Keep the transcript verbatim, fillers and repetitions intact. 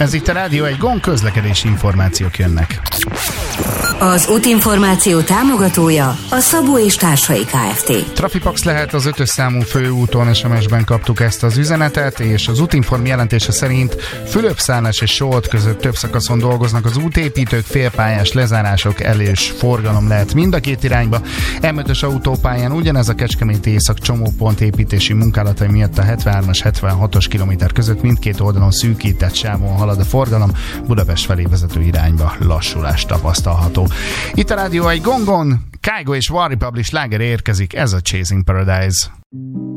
Ez itt a Rádió egy Gond, közlekedési információk jönnek. Az útinformáció támogatója a Szabó és Társai Kft. Trafipax lehet az ötös számú főúton, es em es-ben kaptuk ezt az üzenetet, és az Útinform jelentése szerint Fülöp-Szárlás és Solt között több szakaszon dolgoznak az útépítők, félpályás lezárások, elés forgalom lehet mind a két irányba. em ötös autópályán ugyanez a Kecskeméti Észak csomópont építési munkálatai miatt a hetvenhármas hetvenhatos kilométer között mindkét oldalon szűkített sávon halad a forgalom, Budapest felé vezető irányba lassulás tapasztalható. Itt a Rádió egy Gongon, Kygo és One Republic sláger érkezik, ez a Chasing Paradise.